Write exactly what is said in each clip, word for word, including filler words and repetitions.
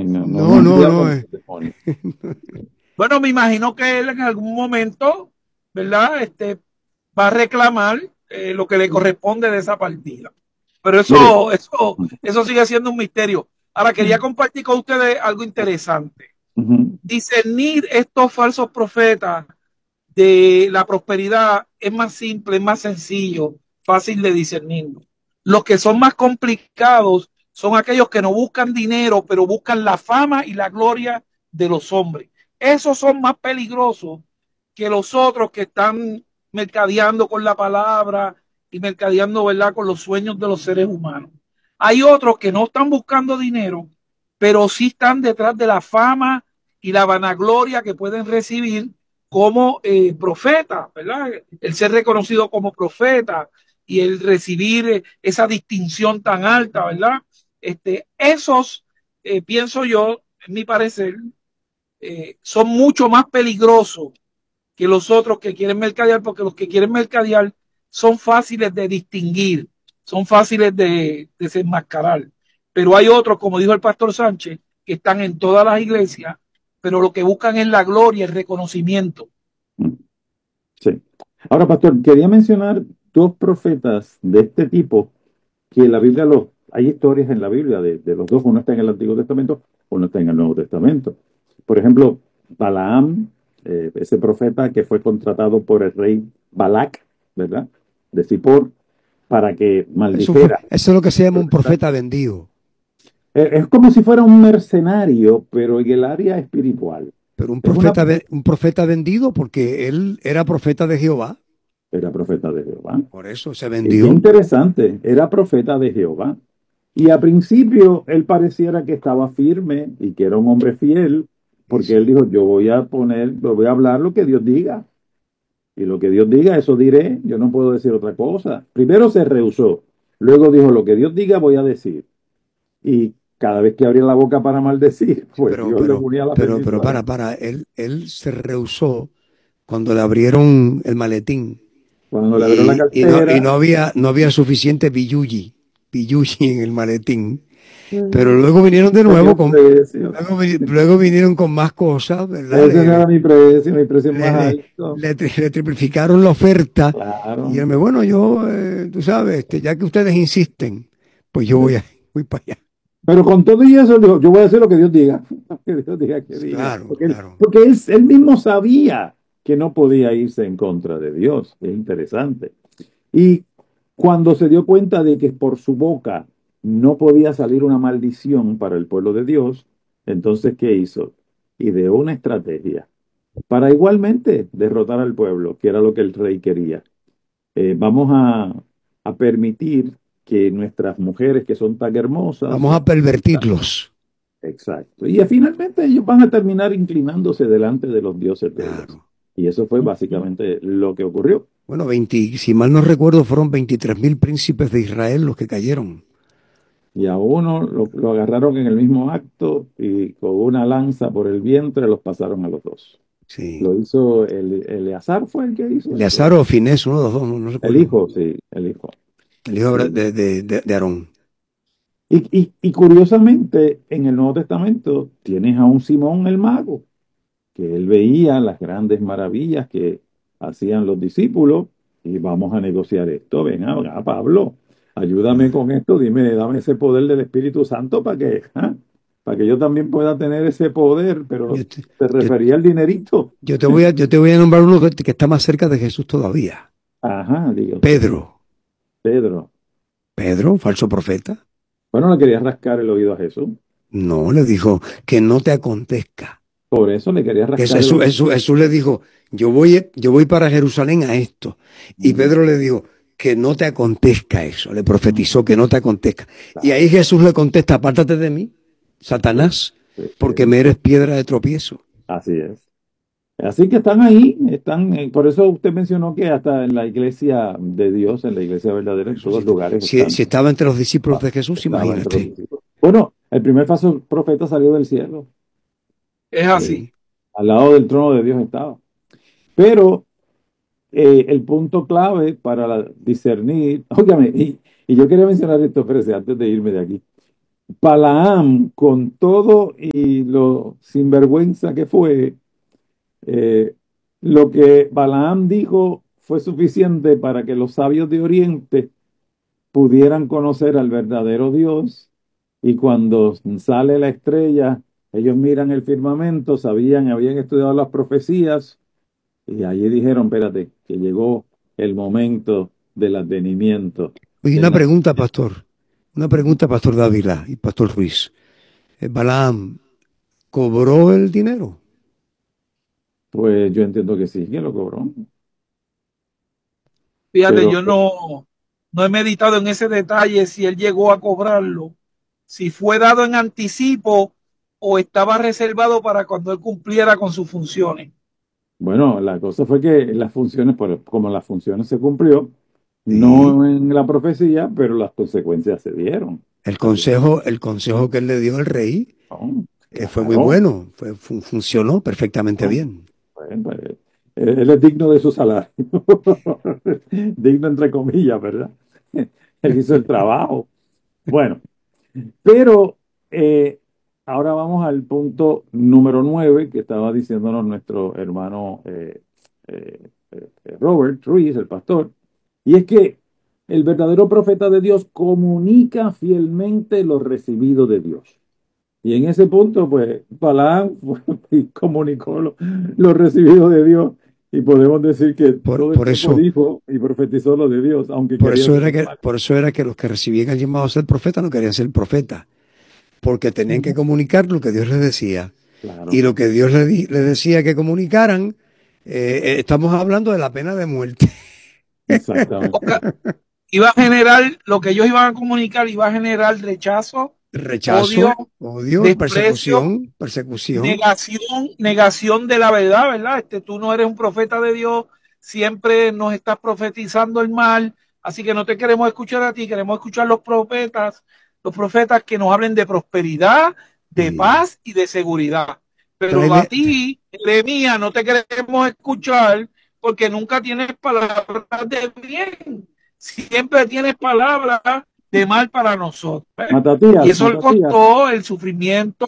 imagen, no, no, No, no no, cuidado no. con eh. los demonios. Bueno, me imagino que él en algún momento, ¿verdad? Este, va a reclamar eh, lo que le corresponde de esa partida. Pero Mire, eso, eso, eso sigue siendo un misterio. Ahora, quería compartir con ustedes algo interesante. ujú, Discernir estos falsos profetas de la prosperidad es más simple, es más sencillo, fácil de discernirlo. Los que son más complicados son aquellos que no buscan dinero, pero buscan la fama y la gloria de los hombres. Esos son más peligrosos que los otros que están mercadeando con la palabra y mercadeando, ¿verdad?, con los sueños de los seres humanos. Hay otros que no están buscando dinero, pero sí están detrás de la fama y la vanagloria que pueden recibir como eh, profeta, ¿verdad? El ser reconocido como profeta y el recibir eh, esa distinción tan alta, ¿verdad? Este, esos, eh, pienso yo, en mi parecer, eh, son mucho más peligrosos que los otros que quieren mercadear, porque los que quieren mercadear son fáciles de distinguir, son fáciles de desenmascarar. Pero hay otros, como dijo el pastor Sánchez, que están en todas las iglesias, pero lo que buscan es la gloria, el reconocimiento. ujú, sí. Ahora, pastor, quería mencionar dos profetas de este tipo que la Biblia los, hay historias en la Biblia de, de los dos, uno está en el Antiguo Testamento, uno está en el Nuevo Testamento. Por ejemplo, Balaam, eh, ese profeta que fue contratado por el rey Balac, ¿verdad? De Zippor, para que Eso fue, maldijera. eso es lo que se llama un profeta vendido. Eh, Es como si fuera un mercenario, pero en el área espiritual. Pero un Es una, profeta, un profeta vendido porque él era profeta de Jehová. era profeta de Jehová. Por eso se Es bien vendió. interesante, era profeta de Jehová. Y a principio él pareciera que estaba firme y que era un hombre fiel, Sí, porque él sí. dijo, yo voy a poner, yo voy a hablar lo que Dios diga. Y lo que Dios diga, eso diré, yo no puedo decir otra cosa. Primero se rehusó, luego dijo, lo que Dios diga voy a decir. Y cada vez que abría la boca para maldecir, Sí, pues pero, Dios le pero, unía las pero, pero bendiciones. para, para, él, él se rehusó cuando le abrieron el maletín Cuando le abrió la y, y no, y cartera, no había, no había suficiente billuyi, billuyi en el maletín. Pero luego vinieron de tenía nuevo un con, precio. luego, vi- luego vinieron con más cosas, ¿verdad? Ese Le, no era le, mi precio, mi precio es le, más le, alto. le tri- le triplificaron la oferta y Claro. él me, bueno, yo, eh, tú sabes, este, ya que ustedes insisten, pues yo voy, Sí. a, voy para allá. Pero con todo y eso, él dijo, yo voy a hacer lo que Dios diga. Lo que Dios diga que diga. Claro, Porque él, claro. porque él, él mismo sabía que no podía irse en contra de Dios. Es interesante. Y cuando se dio cuenta de que por su boca no podía salir una maldición para el pueblo de Dios, entonces, ¿qué hizo? Ideó una estrategia para igualmente derrotar al pueblo, que era lo que el rey quería. Eh, vamos a, a permitir que nuestras mujeres que son tan hermosas, Vamos a pervertirlos. exacto, y finalmente ellos van a terminar inclinándose delante de los dioses de ellos. Claro. Y eso fue básicamente lo que ocurrió. Bueno, veinte, si mal no recuerdo, fueron veintitrés mil príncipes de Israel los que cayeron. Y a uno lo, lo agarraron en el mismo acto y con una lanza por el vientre los pasaron a los dos. Sí. Lo hizo el, Eleazar, fue el que hizo eso. Eleazar o Finés, uno de los dos, no, no El recuerdo. hijo, sí, el hijo. El hijo Sí. de, de, de, de Aarón. Y, y, y curiosamente, en el Nuevo Testamento tienes a un Simón el mago, que él veía las grandes maravillas que hacían los discípulos y vamos a negociar esto. Ven acá, Pablo, ayúdame con esto, dime, dame ese poder del Espíritu Santo para que, ¿ah? Para que yo también pueda tener ese poder, pero Yo te, se yo, refería al dinerito. yo te voy a, yo te voy a nombrar uno que está más cerca de Jesús todavía. Ajá, diga usted, Pedro. Pedro. Pedro, falso profeta. Bueno, le quería rascar el oído a Jesús. No, le dijo que no te acontezca. Por eso le quería Que rascar el Jesús, oído. Jesús, Jesús le dijo, yo voy, yo voy para Jerusalén a esto. Y Ujú, Pedro le dijo, que no te acontezca eso. Le profetizó que no te acontezca. Y claro, ahí Jesús le contesta, apártate de mí, sí, Satanás, sí, porque sí. me eres piedra de tropiezo. Así es. Así que están ahí, están, eh, por eso usted mencionó que hasta en la iglesia de Dios, en la iglesia verdadera, en Eso, todos si, lugares si, están, si estaba entre los discípulos ah, de Jesús, estaban entre los imagínate. discípulos. Bueno, el primer falso profeta salió del cielo, Es eh, así. Sí. al lado del trono de Dios estaba. Pero eh, el punto clave para la- discernir, óigame, y, y yo quería mencionar esto, espérese, antes de irme de aquí. Balaam, con todo y lo sinvergüenza que fue, eh, lo que Balaam dijo fue suficiente para que los sabios de Oriente pudieran conocer al verdadero Dios. Y cuando sale la estrella, ellos miran el firmamento, sabían, habían estudiado las profecías, y allí dijeron, espérate, que llegó el momento del advenimiento Oye, del una pregunta, nacimiento. pastor. Una pregunta, pastor Dávila y pastor Ruiz. Eh, Balaam, ¿cobró el dinero? Pues yo entiendo que sí, que lo cobró. Fíjate, Pero yo no, no he meditado en ese detalle si él llegó a cobrarlo, si fue dado en anticipo o estaba reservado para cuando él cumpliera con sus funciones. bueno, la cosa fue que las funciones, por- como las funciones se cumplió, Sí. no en la profecía, pero las consecuencias se dieron. El Así consejo, el consejo que él le dio al rey no, eh, fue muy claro. bueno, fue, fun- funcionó perfectamente ¿No? bien. Bueno, pues, eh, él es digno de su salario. Digno entre comillas, ¿verdad? Él hizo el trabajo. Bueno, pero eh, ahora vamos al punto número nueve que estaba diciéndonos nuestro hermano eh, eh, eh, Robert Ruiz, el pastor, y es que el verdadero profeta de Dios comunica fielmente lo recibido de Dios. Y en ese punto, pues, Balaam fue y comunicó lo, lo recibido de Dios. Y podemos decir que Por, todo el por tiempo eso, dijo y profetizó lo de Dios, aunque por quería eso ser era un que, mal. por eso era que los que recibían el llamado a ser profeta no querían ser profeta, porque tenían que comunicar lo que Dios les decía. Y Claro, lo que Dios les, di- les decía que comunicaran, eh, eh, estamos hablando de la pena de muerte. exactamente. Iba a generar lo que ellos iban a comunicar, iba a generar rechazo, odio, Rechazo, odio, desprecio, persecución, persecución. negación, negación de la verdad, ¿verdad? Este, tú no eres un profeta de Dios, siempre nos estás profetizando el mal, así que no te queremos escuchar a ti, queremos escuchar los profetas, los profetas que nos hablen de prosperidad, de Sí. paz y de seguridad. Pero a Tráeme, ti, Jeremías, no te queremos escuchar porque nunca tienes palabras de bien, siempre tienes palabras de mal para nosotros. ¿Eh? Y Matatías, eso le Matatías. costó el sufrimiento.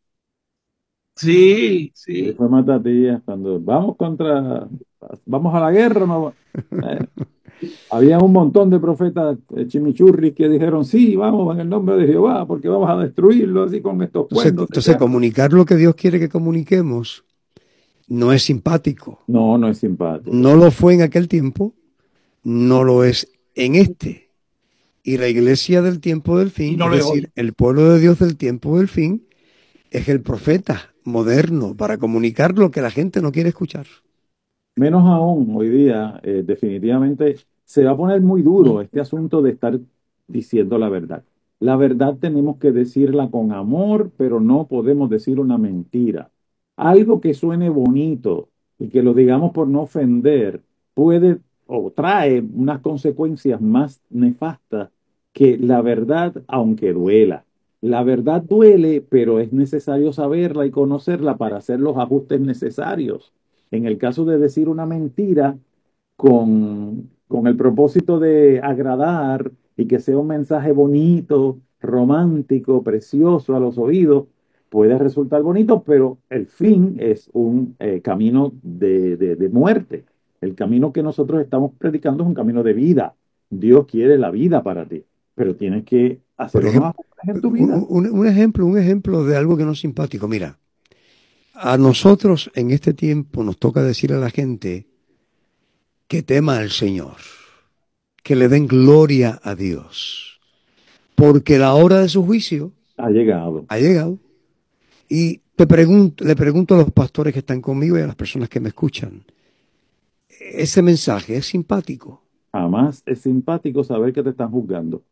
Sí, Y sí. fue Matatías cuando vamos contra, vamos a la guerra. No, eh, había un montón de profetas eh, chimichurris que dijeron, sí, vamos en el nombre de Jehová, porque vamos a destruirlo así con estos entonces, cuentos de entonces, guerra. comunicar lo que Dios quiere que comuniquemos no es simpático. No, no es simpático. No lo fue en aquel tiempo, no lo es en este. Y la iglesia del tiempo del Y fin, no es lo es decir, hoy. el pueblo de Dios del tiempo del fin, es el profeta moderno para comunicar lo que la gente no quiere escuchar. Menos aún hoy día, eh, definitivamente se va a poner muy duro este asunto de estar diciendo la verdad. La verdad tenemos que decirla con amor, pero no podemos decir una mentira. Algo que suene bonito y que lo digamos por no ofender puede o trae unas consecuencias más nefastas que la verdad, aunque duela. La verdad duele, pero es necesario saberla y conocerla para hacer los ajustes necesarios. En el caso de decir una mentira con, con el propósito de agradar y que sea un mensaje bonito, romántico, precioso a los oídos, puede resultar bonito, pero el fin es un eh, camino de, de, de muerte. El camino que nosotros estamos predicando es un camino de vida. Dios quiere la vida para ti, pero tienes que Por hacer unos ejemplo, ajustes en tu vida. un, un- un ejemplo, un ejemplo de algo que no es simpático. Mira, a nosotros en este tiempo nos toca decir a la gente que tema al Señor, que le den gloria a Dios, porque la hora de su juicio Ha llegado. ha llegado. Y te pregunto, le pregunto a los pastores que están conmigo y a las personas que me escuchan, ¿ese mensaje es simpático? Jamás es simpático saber que te están juzgando.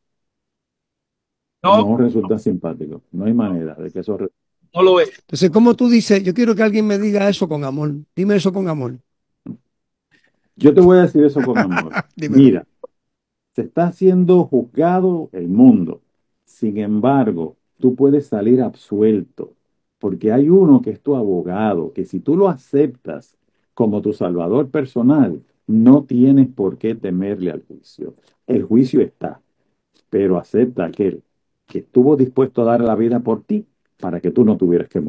No, No resulta simpático. No hay manera de que eso... re- no lo es. Entonces, ¿cómo tú dices, yo quiero que alguien me diga eso con amor? Dime eso con amor. Yo te voy a decir eso con amor. Dímelo. Mira, se está siendo juzgado el mundo. Sin embargo, tú puedes salir absuelto, porque hay uno que es tu abogado, que si tú lo aceptas como tu salvador personal, no tienes por qué temerle al juicio. El juicio está, pero acepta aquel que estuvo dispuesto a dar la vida por ti para que tú no tuvieras que morir.